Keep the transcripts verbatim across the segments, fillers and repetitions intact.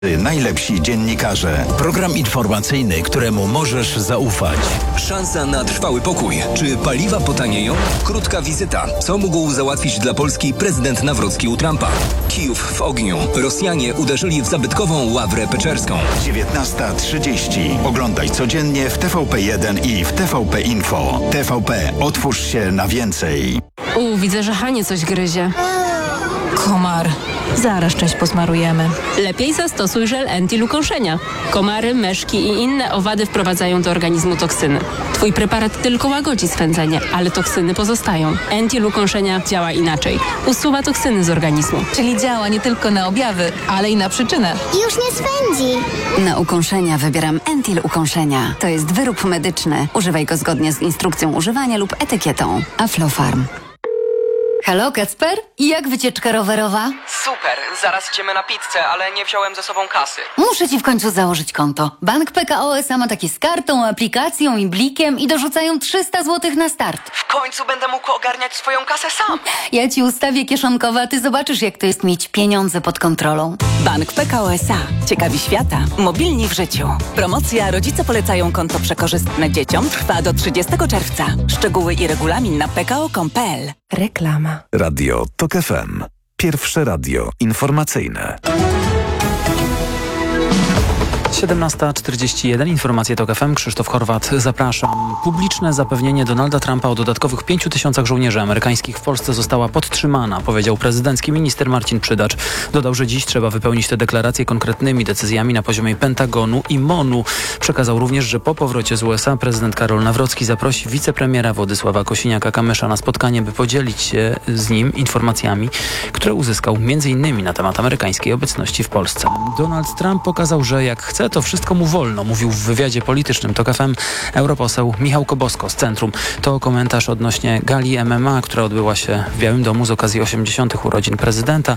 Najlepsi dziennikarze. Program informacyjny, któremu możesz zaufać. Szansa na trwały pokój. Czy paliwa potanieją? Krótka wizyta. Co mógł załatwić dla Polski prezydent Nawrocki u Trumpa? Kijów w ogniu. Rosjanie uderzyli w zabytkową Ławrę Peczerską. dziewiętnasta trzydzieści. Oglądaj codziennie w T V P jeden i w T V P Info. T V P. Otwórz się na więcej. U, widzę, że Hanie coś gryzie. Komar. Zaraz część posmarujemy. Lepiej zastosuj żel Entil ukąszenia. Komary, meszki i inne owady wprowadzają do organizmu toksyny. Twój preparat tylko łagodzi swędzenie, ale toksyny pozostają. Entil ukąszenia działa inaczej. Usuwa toksyny z organizmu. Czyli działa nie tylko na objawy, ale i na przyczynę. Już nie swędzi. Na ukąszenia wybieram Entil ukąszenia. To jest wyrób medyczny. Używaj go zgodnie z instrukcją używania lub etykietą. Aflofarm. Halo, Kacper? Jak wycieczka rowerowa? Super, zaraz idziemy na pizzę, ale nie wziąłem ze sobą kasy. Muszę ci w końcu założyć konto. Bank P K O S A ma takie z kartą, aplikacją i blikiem i dorzucają trzysta złotych na start. W końcu będę mógł ogarniać swoją kasę sam. Ja ci ustawię kieszonkowe, a ty zobaczysz, jak to jest mieć pieniądze pod kontrolą. Bank P K O S A. Ciekawi świata. Mobilni w życiu. Promocja Rodzice polecają konto przekorzystne dzieciom trwa do trzydziestego czerwca. Szczegóły i regulamin na p k o kropka com kropka p l. Reklama. Radio TOK F M. Pierwsze radio informacyjne. siedemnasta czterdzieści jeden. Informacje TOK F M. Krzysztof Horwat, zapraszam. Publiczne zapewnienie Donalda Trumpa o dodatkowych pięciu tysiącach żołnierzy amerykańskich w Polsce została podtrzymana, powiedział prezydencki minister Marcin Przydacz. Dodał, że dziś trzeba wypełnić te deklaracje konkretnymi decyzjami na poziomie Pentagonu i MONU. Przekazał również, że po powrocie z U S A prezydent Karol Nawrocki zaprosi wicepremiera Władysława Kosiniaka-Kamysza na spotkanie, by podzielić się z nim informacjami, które uzyskał między innymi na temat amerykańskiej obecności w Polsce. Donald Trump pokazał, że jak chce, to wszystko mu wolno, mówił w wywiadzie politycznym TOK F M europoseł Michał Kobosko z Centrum. To komentarz odnośnie gali M M A, która odbyła się w Białym Domu z okazji osiemdziesiątych urodzin prezydenta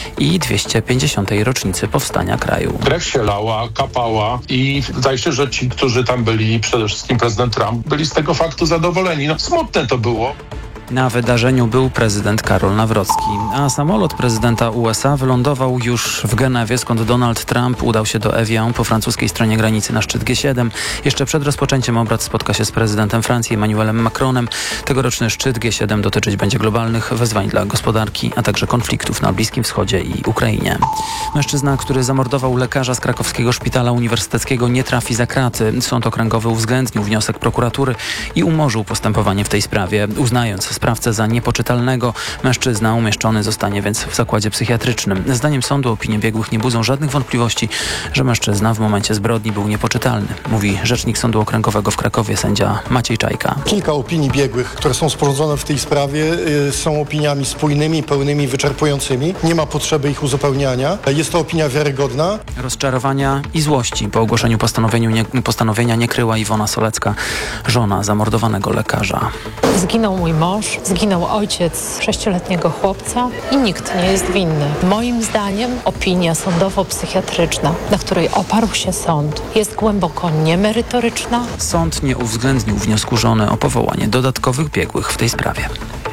i dwieście pięćdziesiątej rocznicy powstania kraju. Krew się lała, kapała i wydaje się, że ci, którzy tam byli, przede wszystkim prezydent Trump, byli z tego faktu zadowoleni. No smutne to było. Na wydarzeniu był prezydent Karol Nawrocki, a samolot prezydenta U S A wylądował już w Genewie, skąd Donald Trump udał się do Evian po francuskiej stronie granicy na szczyt G siedem. Jeszcze przed rozpoczęciem obrad spotka się z prezydentem Francji Emmanuelem Macronem. Tegoroczny szczyt G siedem dotyczyć będzie globalnych wyzwań dla gospodarki, a także konfliktów na Bliskim Wschodzie i Ukrainie. Mężczyzna, który zamordował lekarza z krakowskiego szpitala uniwersyteckiego, nie trafi za kraty. Sąd okręgowy uwzględnił wniosek prokuratury i umorzył postępowanie w tej sprawie, uznając sprawcę za niepoczytalnego. Mężczyzna umieszczony zostanie więc w zakładzie psychiatrycznym. Zdaniem sądu opinie biegłych nie budzą żadnych wątpliwości, że mężczyzna w momencie zbrodni był niepoczytalny, mówi rzecznik Sądu Okręgowego w Krakowie sędzia Maciej Czajka. Kilka opinii biegłych, które są sporządzone w tej sprawie, y, są opiniami spójnymi, pełnymi, wyczerpującymi. Nie ma potrzeby ich uzupełniania. Jest to opinia wiarygodna. Rozczarowania i złości po ogłoszeniu postanowieniu nie, postanowienia nie kryła Iwona Solecka, żona zamordowanego lekarza. Zginął mój mąż, zginął ojciec sześcioletniego chłopca i nikt nie jest winny. Moim zdaniem opinia sądowo-psychiatryczna, na której oparł się sąd, jest głęboko niemerytoryczna. Sąd nie uwzględnił wniosku żony o powołanie dodatkowych biegłych w tej sprawie.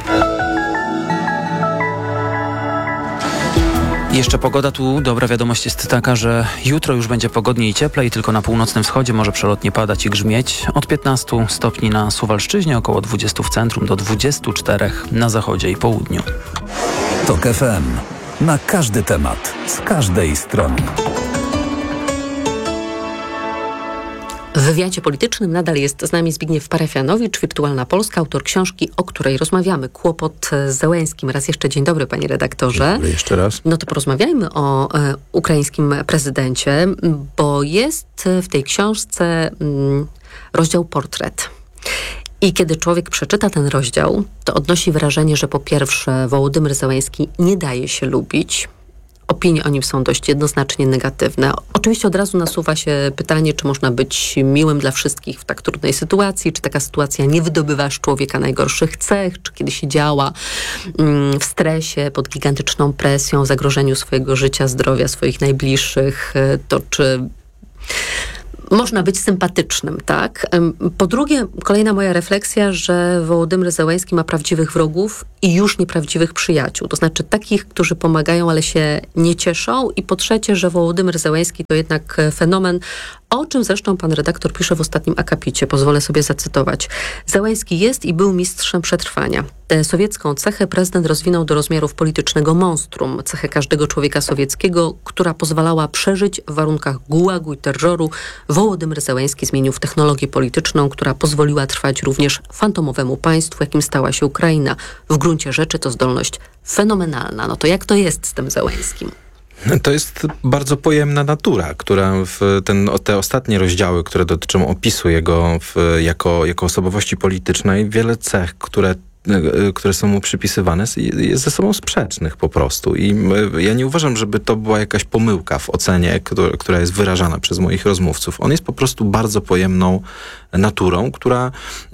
Jeszcze pogoda. Tu dobra wiadomość jest taka, że jutro już będzie pogodniej i cieplej, tylko na północnym wschodzie może przelotnie padać i grzmieć. Od piętnastu stopni na Suwalszczyźnie, około dwudziestu w centrum, do dwudziestu czterech na zachodzie i południu. TOK F M. Na każdy temat, z każdej strony. W wywiadzie politycznym nadal jest z nami Zbigniew Parafianowicz, Wirtualna Polska, autor książki, o której rozmawiamy. Kłopot z Zełenskim. Raz jeszcze dzień dobry, panie redaktorze. Dzień dobry jeszcze raz. No to porozmawiajmy o e, ukraińskim prezydencie, bo jest w tej książce mm, rozdział portret. I kiedy człowiek przeczyta ten rozdział, to odnosi wrażenie, że po pierwsze Wołodymyr Zełenski nie daje się lubić. Opinie o nim są dość jednoznacznie negatywne. Oczywiście od razu nasuwa się pytanie, czy można być miłym dla wszystkich w tak trudnej sytuacji, czy taka sytuacja nie wydobywa z człowieka najgorszych cech, czy kiedy się działa mm, w stresie, pod gigantyczną presją, zagrożeniu swojego życia, zdrowia, swoich najbliższych, to czy można być sympatycznym, tak? Po drugie, kolejna moja refleksja, że Wołodymyr Zełenski ma prawdziwych wrogów i już nieprawdziwych przyjaciół. To znaczy takich, którzy pomagają, ale się nie cieszą. I po trzecie, że Wołodymyr Zełenski to jednak fenomen, o czym zresztą pan redaktor pisze w ostatnim akapicie. Pozwolę sobie zacytować. Zełenski jest i był mistrzem przetrwania. Tę sowiecką cechę prezydent rozwinął do rozmiarów politycznego monstrum. Cechę każdego człowieka sowieckiego, która pozwalała przeżyć w warunkach gułagu i terroru. Wołodymyr Zełenski zmienił w technologię polityczną, która pozwoliła trwać również fantomowemu państwu, jakim stała się Ukraina. W gruncie rzeczy to zdolność fenomenalna. No to jak to jest z tym Zełenskim? To jest bardzo pojemna natura, która w ten, te ostatnie rozdziały, które dotyczą opisu jego w, jako, jako osobowości politycznej, wiele cech, które które są mu przypisywane, jest ze sobą sprzecznych po prostu. I ja nie uważam, żeby to była jakaś pomyłka w ocenie, która jest wyrażana przez moich rozmówców. On jest po prostu bardzo pojemną naturą, która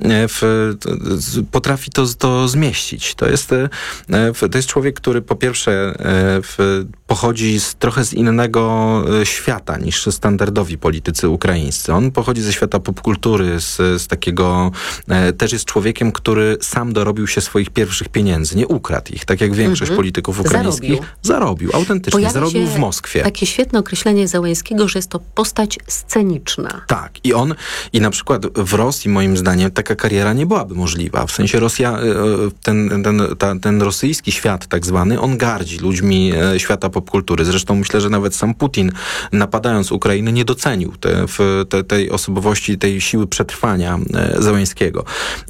w, potrafi to, to zmieścić. To jest, to jest człowiek, który po pierwsze w, pochodzi z, trochę z innego świata niż standardowi politycy ukraińscy. On pochodzi ze świata popkultury, z, z takiego... Też jest człowiekiem, który sam dorobił się swoich pierwszych pieniędzy. Nie ukradł ich, tak jak większość mm-hmm. polityków ukraińskich. Zarobił, zarobił autentycznie. Pojawia zarobił w Moskwie. Takie świetne określenie Zełenskiego, że jest to postać sceniczna. Tak. I on, i na przykład w Rosji, moim zdaniem, taka kariera nie byłaby możliwa. W sensie Rosja, ten, ten, ta, ten rosyjski świat tak zwany, on gardzi ludźmi świata popkultury. Zresztą myślę, że nawet sam Putin, napadając Ukrainę, nie docenił te, w, te, tej osobowości, tej siły przetrwania Zełenskiego.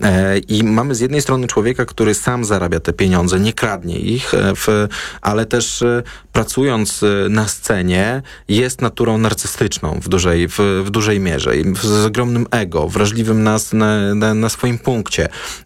I mamy z jednej strony człowieka, który sam zarabia te pieniądze, nie kradnie ich, w, ale też pracując na scenie jest naturą narcystyczną w dużej, w, w dużej mierze. Z ogromnym ego, wrażliwym na, na, na swoim punkcie.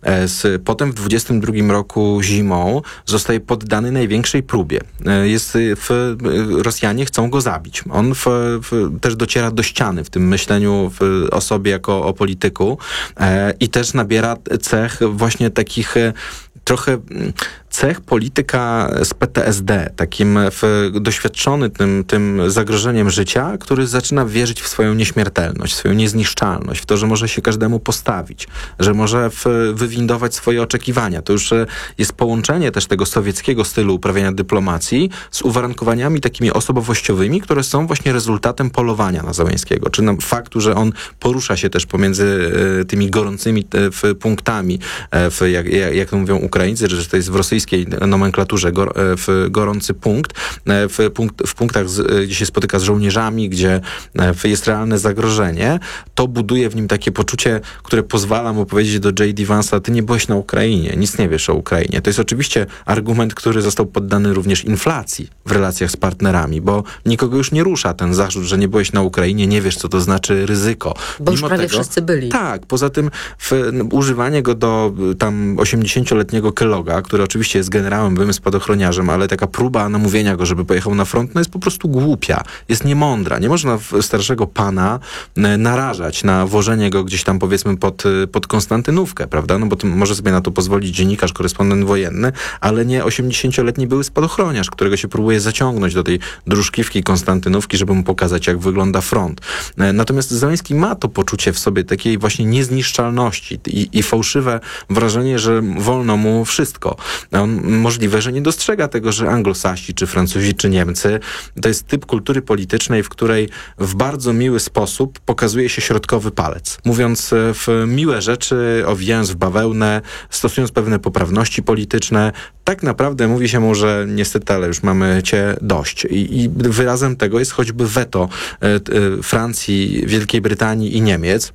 Z, potem w dwudziestym drugim roku zimą zostaje poddany największej próbie. Jest w, Rosjanie chcą go zabić. On w, w, też dociera do ściany w tym myśleniu w, o sobie jako o polityku e, i też nabiera cech właśnie takich trochę cech polityka z P T S D, takim w, doświadczony tym, tym zagrożeniem życia, który zaczyna wierzyć w swoją nieśmiertelność, w swoją niezniszczalność, w to, że może się każdemu postawić, że może w, wywindować swoje oczekiwania. To już jest połączenie też tego sowieckiego stylu uprawiania dyplomacji z uwarunkowaniami takimi osobowościowymi, które są właśnie rezultatem polowania na Zełenskiego, czy na faktu, że on porusza się też pomiędzy tymi gorącymi w, punktami, w, jak, jak to mówią Ukraińcy, że to jest w rosyjskiej nomenklaturze gor, w gorący punkt, w, punkt, w punktach, z, gdzie się spotyka z żołnierzami, gdzie jest realne zagrożenie, to buduje w nim takie poczucie, które pozwala mu powiedzieć do J D Vance'a, ty nie byłeś na Ukrainie, nic nie wiesz o Ukrainie. To jest oczywiście argument, który został poddany również inflacji w relacjach z partnerami, bo nikogo już nie rusza ten zarzut, że nie byłeś na Ukrainie, nie wiesz, co to znaczy ryzyko. Bo już prawie tego, wszyscy byli. Tak, poza tym w, używanie go do tam osiemdziesięcioletniego Kelloga, który oczywiście jest generałem, byłym spadochroniarzem, ale taka próba namówienia go, żeby pojechał na front, no jest po prostu głupia, jest niemądra. Nie można starszego pana narażać na włożenie go gdzieś tam, powiedzmy, pod, pod Konstantynówkę, prawda? No bo to może sobie na to pozwolić dziennikarz, korespondent wojenny, ale nie osiemdziesięcioletni były spadochroniarz, którego się próbuje zaciągnąć do tej dróżkiwki Konstantynówki, żeby mu pokazać, jak wygląda front. Natomiast Zełenski ma to poczucie w sobie takiej właśnie niezniszczalności i, i fałszywe wrażenie, że wolno mu wszystko. On możliwe, że nie dostrzega tego, że Anglosasi, czy Francuzi, czy Niemcy to jest typ kultury politycznej, w której w bardzo miły sposób pokazuje się środkowy palec. Mówiąc w miłe rzeczy, owijając w bawełnę, stosując pewne poprawności polityczne, tak naprawdę mówi się mu, że niestety, ale już mamy cię dość. I, i wyrazem tego jest choćby weto y, y, Francji, Wielkiej Brytanii i Niemiec,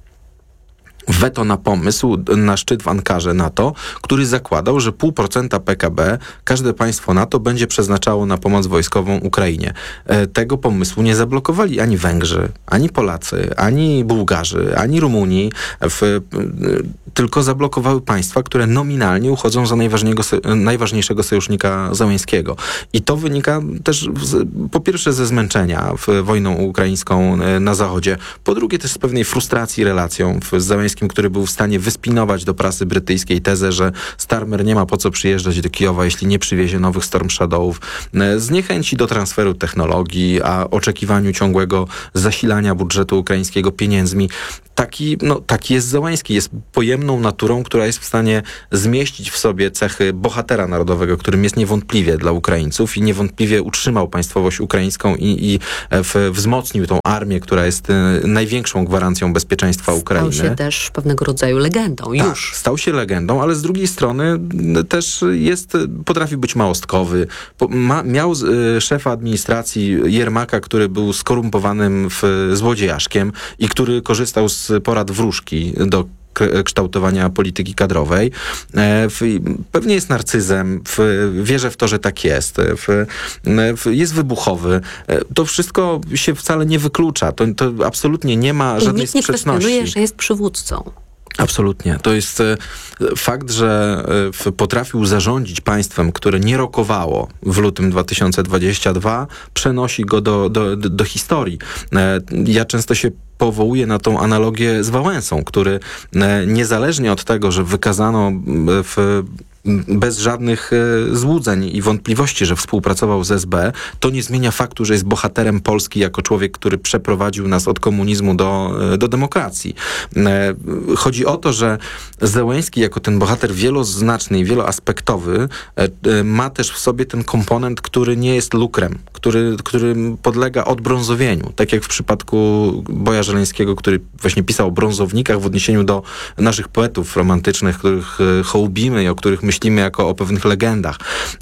weto na pomysł, na szczyt w Ankarze NATO, który zakładał, że pół procenta P K B każde państwo NATO będzie przeznaczało na pomoc wojskową Ukrainie. E, tego pomysłu nie zablokowali ani Węgrzy, ani Polacy, ani Bułgarzy, ani Rumuni, w, e, tylko zablokowały państwa, które nominalnie uchodzą za najważniejszego sojusznika Zełenskiego. I to wynika też z, po pierwsze ze zmęczenia w wojną ukraińską na Zachodzie, po drugie też z pewnej frustracji relacją z Zełenskim Zełeńskim, który był w stanie wyspinować do prasy brytyjskiej tezę, że Starmer nie ma po co przyjeżdżać do Kijowa, jeśli nie przywiezie nowych Storm Shadowów, z niechęci do transferu technologii, a oczekiwaniu ciągłego zasilania budżetu ukraińskiego pieniędzmi. Taki, no, taki jest Zełeński. Jest pojemną naturą, która jest w stanie zmieścić w sobie cechy bohatera narodowego, którym jest niewątpliwie dla Ukraińców i niewątpliwie utrzymał państwowość ukraińską i, i w, wzmocnił tą armię, która jest największą gwarancją bezpieczezeństwa Ukrainy. Stał się też pewnego rodzaju legendą. Tak, już. Stał się legendą, ale z drugiej strony też jest, potrafi być małostkowy. Ma, miał y, szefa administracji Jermaka, który był skorumpowanym w, złodziejaszkiem i który korzystał z porad wróżki do kształtowania polityki kadrowej. Pewnie jest narcyzem, wierzę w to, że tak jest. Jest wybuchowy. To wszystko się wcale nie wyklucza. To, to absolutnie nie ma żadnej nikt nie sprzeczności. kwestionuje, że jest przywódcą. Absolutnie. To jest fakt, że potrafił zarządzić państwem, które nie rokowało w lutym dwa tysiące dwudziestym drugim, przenosi go do, do, do historii. Ja często się powołuje na tą analogię z Wałęsą, który niezależnie od tego, że wykazano w bez żadnych e, złudzeń i wątpliwości, że współpracował z S B, to nie zmienia faktu, że jest bohaterem Polski jako człowiek, który przeprowadził nas od komunizmu do, e, do demokracji. E, chodzi o to, że Zełeński jako ten bohater wieloznaczny i wieloaspektowy e, e, ma też w sobie ten komponent, który nie jest lukrem, który, który podlega odbrązowieniu. Tak jak w przypadku Boja Żeleńskiego, który właśnie pisał o brązownikach w odniesieniu do naszych poetów romantycznych, których e, hołbimy i o których myślimy jako o pewnych legendach.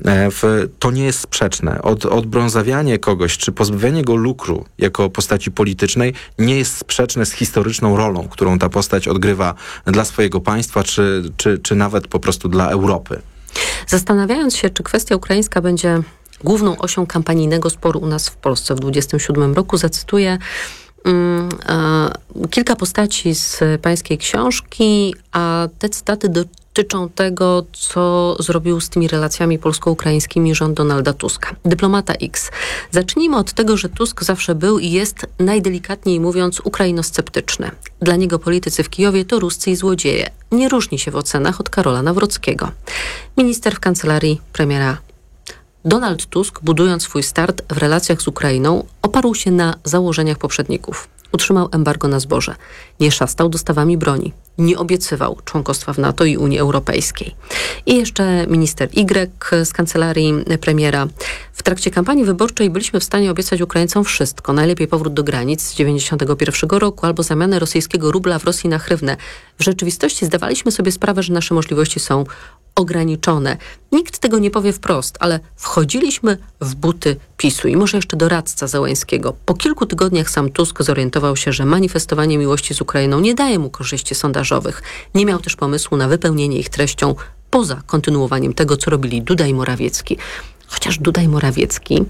To nie jest sprzeczne. Od, odbrązawianie kogoś, czy pozbawianie go lukru jako postaci politycznej nie jest sprzeczne z historyczną rolą, którą ta postać odgrywa dla swojego państwa, czy, czy, czy nawet po prostu dla Europy. Zastanawiając się, czy kwestia ukraińska będzie główną osią kampanijnego sporu u nas w Polsce w dwudziestym siódmym roku, zacytuję um, uh, kilka postaci z pańskiej książki, a te cytaty do dotyczą tego, co zrobił z tymi relacjami polsko-ukraińskimi rząd Donalda Tuska. Dyplomata X. Zacznijmy od tego, że Tusk zawsze był i jest, najdelikatniej mówiąc, ukrainosceptyczny. Dla niego politycy w Kijowie to Ruscy i złodzieje. Nie różni się w ocenach od Karola Nawrockiego. Minister w kancelarii premiera Donald Tusk, budując swój start w relacjach z Ukrainą, oparł się na założeniach poprzedników. Utrzymał embargo na zboże. Nie szastał dostawami broni. Nie obiecywał członkostwa w NATO i Unii Europejskiej. I jeszcze minister Y z kancelarii premiera. W trakcie kampanii wyborczej byliśmy w stanie obiecać Ukraińcom wszystko. Najlepiej powrót do granic z dziewięćdziesiątego pierwszego roku albo zamianę rosyjskiego rubla w Rosji na hrywnę. W rzeczywistości zdawaliśmy sobie sprawę, że nasze możliwości są ograniczone. Nikt tego nie powie wprost, ale wchodziliśmy w buty PiSu. I może jeszcze doradca Zełeńskiego. Po kilku tygodniach sam Tusk zorientował się, że manifestowanie miłości z Ukrainą nie daje mu korzyści sondażowych. Nie miał też pomysłu na wypełnienie ich treścią poza kontynuowaniem tego, co robili Duda i Morawiecki. Chociaż Duda i Morawiecki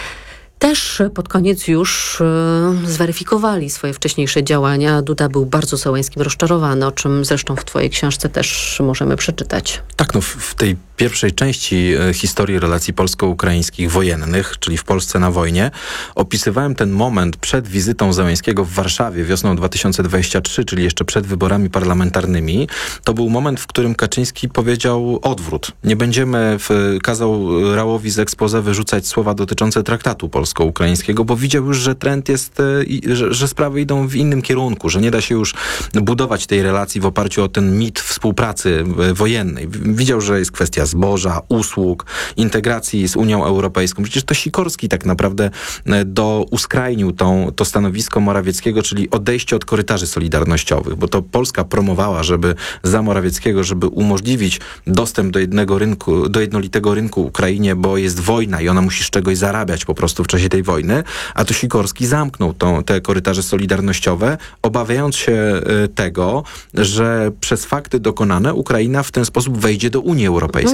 też pod koniec już y, zweryfikowali swoje wcześniejsze działania. Duda był bardzo Zełeńskim rozczarowany, o czym zresztą w twojej książce też możemy przeczytać. Tak, no w, w tej pierwszej części e, historii relacji polsko-ukraińskich wojennych, czyli w Polsce na wojnie, opisywałem ten moment przed wizytą Zełeńskiego w Warszawie wiosną dwa tysiące dwudziestym trzecim, czyli jeszcze przed wyborami parlamentarnymi. To był moment, w którym Kaczyński powiedział odwrót. Nie będziemy, w, kazał Rałowi z exposé wyrzucać słowa dotyczące traktatu polsko-ukraińskiego, bo widział już, że trend jest, e, że, że sprawy idą w innym kierunku, że nie da się już budować tej relacji w oparciu o ten mit współpracy wojennej. Widział, że jest kwestia zboża, usług, integracji z Unią Europejską. Przecież to Sikorski tak naprawdę do, uskrajnił tą, to stanowisko Morawieckiego, czyli odejście od korytarzy solidarnościowych, bo to Polska promowała, żeby za Morawieckiego, żeby umożliwić dostęp do jednego rynku, do jednolitego rynku Ukrainie, bo jest wojna i ona musi z czegoś zarabiać po prostu w czasie tej wojny, a to Sikorski zamknął tą, te korytarze solidarnościowe, obawiając się y, tego, że przez fakty dokonane Ukraina w ten sposób wejdzie do Unii Europejskiej.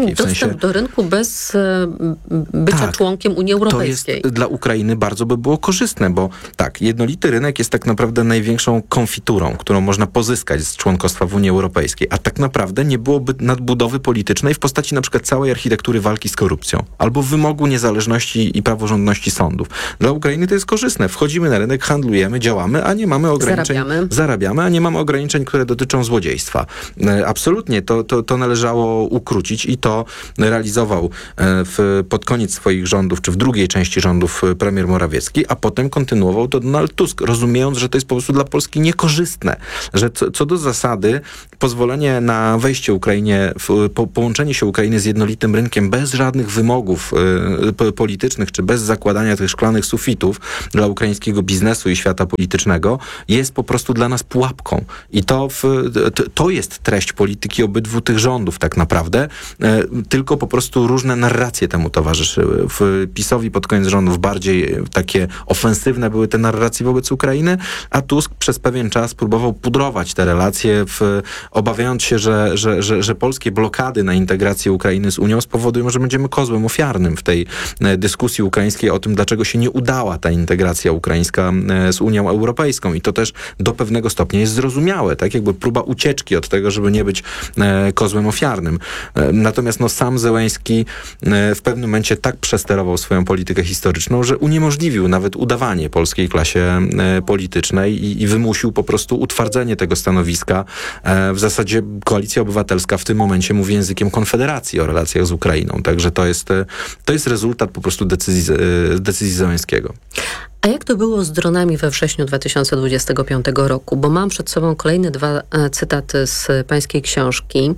Europejskiej. W Dostęp sensie, do rynku bez e, bycia tak, członkiem Unii Europejskiej. To jest dla Ukrainy bardzo by było korzystne, bo tak, jednolity rynek jest tak naprawdę największą konfiturą, którą można pozyskać z członkostwa w Unii Europejskiej, a tak naprawdę nie byłoby nadbudowy politycznej w postaci na przykład całej architektury walki z korupcją, albo wymogu niezależności i praworządności sądów. Dla Ukrainy to jest korzystne. Wchodzimy na rynek, handlujemy, działamy, a nie mamy ograniczeń. Zarabiamy. Zarabiamy, a nie mamy ograniczeń, które dotyczą złodziejstwa. Absolutnie to, to, to należało ukrócić i to realizował w, pod koniec swoich rządów, czy w drugiej części rządów premier Morawiecki, a potem kontynuował to Donald Tusk, rozumiejąc, że to jest po prostu dla Polski niekorzystne, że co, co do zasady pozwolenie na wejście Ukrainie, w, po, połączenie się Ukrainy z jednolitym rynkiem bez żadnych wymogów y, politycznych, czy bez zakładania tych szklanych sufitów dla ukraińskiego biznesu i świata politycznego, jest po prostu dla nas pułapką. I to, w, to jest treść polityki obydwu tych rządów tak naprawdę, y, tylko po prostu różne narracje temu towarzyszyły. W PiS-owi pod koniec rządów bardziej takie ofensywne były te narracje wobec Ukrainy, a Tusk przez pewien czas próbował pudrować te relacje, w, obawiając się, że, że, że, że polskie blokady na integrację Ukrainy z Unią spowodują, że będziemy kozłem ofiarnym w tej dyskusji ukraińskiej o tym, dlaczego się nie udała ta integracja ukraińska z Unią Europejską. I to też do pewnego stopnia jest zrozumiałe, tak? Jakby próba ucieczki od tego, żeby nie być kozłem ofiarnym. Natomiast no, sam Zełenski w pewnym momencie tak przesterował swoją politykę historyczną, że uniemożliwił nawet udawanie polskiej klasie politycznej i, i wymusił po prostu utwardzenie tego stanowiska. W zasadzie Koalicja Obywatelska w tym momencie mówi językiem Konfederacji o relacjach z Ukrainą. Także to jest, to jest rezultat po prostu decyzji, decyzji Zełenskiego. A jak to było z dronami we wrześniu dwa tysiące dwudziestego piątego roku? Bo mam przed sobą kolejne dwa cytaty z pańskiej książki.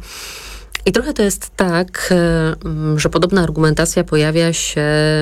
I trochę to jest tak, że podobna argumentacja pojawia się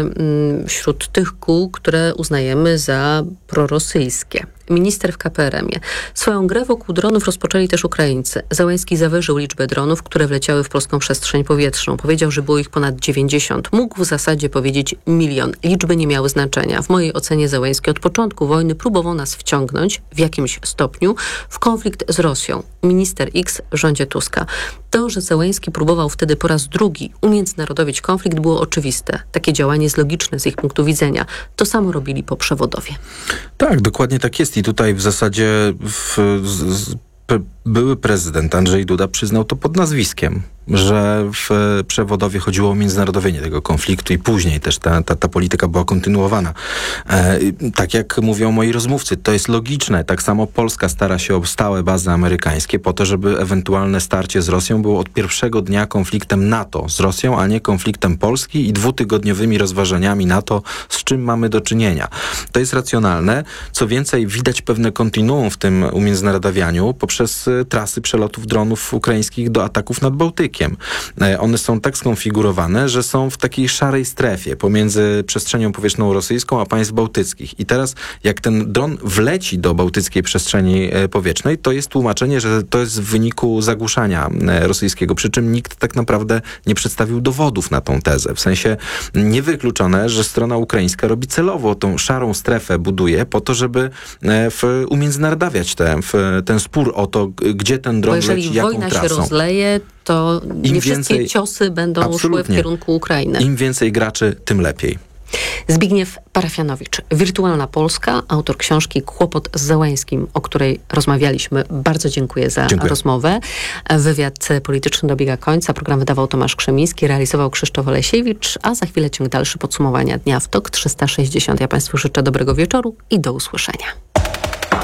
wśród tych kół, które uznajemy za prorosyjskie. Minister w K P R M-ie. Swoją grę wokół dronów rozpoczęli też Ukraińcy. Zełenski zawyżył liczbę dronów, które wleciały w polską przestrzeń powietrzną. Powiedział, że było ich ponad dziewięćdziesiąt. Mógł w zasadzie powiedzieć milion. Liczby nie miały znaczenia. W mojej ocenie Zełenski od początku wojny próbował nas wciągnąć w jakimś stopniu w konflikt z Rosją. Minister X w rządzie Tuska. To, że Zełenski próbował wtedy po raz drugi umiędzynarodowić konflikt, było oczywiste. Takie działanie jest logiczne z ich punktu widzenia. To samo robili po przewodowie. Tak, dokładnie tak jest. I tutaj w zasadzie w, z, p, były prezydent Andrzej Duda przyznał to pod nazwiskiem, że w przewodowie chodziło o międzynarodowienie tego konfliktu i później też ta, ta, ta polityka była kontynuowana. E, tak jak mówią moi rozmówcy, to jest logiczne. Tak samo Polska stara się o stałe bazy amerykańskie po to, żeby ewentualne starcie z Rosją było od pierwszego dnia konfliktem NATO z Rosją, a nie konfliktem Polski i dwutygodniowymi rozważaniami NATO, z czym mamy do czynienia. To jest racjonalne. Co więcej, widać pewne kontinuum w tym umiędzynarodawianiu poprzez trasy przelotów dronów ukraińskich do ataków nad Bałtykiem. One są tak skonfigurowane, że są w takiej szarej strefie pomiędzy przestrzenią powietrzną rosyjską a państw bałtyckich. I teraz jak ten dron wleci do bałtyckiej przestrzeni powietrznej, to jest tłumaczenie, że to jest w wyniku zagłuszania rosyjskiego, przy czym nikt tak naprawdę nie przedstawił dowodów na tą tezę. W sensie niewykluczone, że strona ukraińska robi celowo tą szarą strefę, buduje po to, żeby w, umiędzynarodawiać te, w, ten spór o to, gdzie ten dron leci, jaką wojna trasą. się rozleje, to nie Im wszystkie więcej, ciosy będą szły w kierunku Ukrainy. Im więcej graczy, tym lepiej. Zbigniew Parafianowicz, Wirtualna Polska, autor książki Kłopot z Zełenskim, o której rozmawialiśmy. Bardzo dziękuję za dziękuję. rozmowę. Wywiad polityczny dobiega końca. Program wydawał Tomasz Krzemiński, realizował Krzysztof Olesiewicz, a za chwilę ciąg dalszy podsumowania dnia w T O K trzysta sześćdziesiąt. Ja Państwu życzę dobrego wieczoru i do usłyszenia.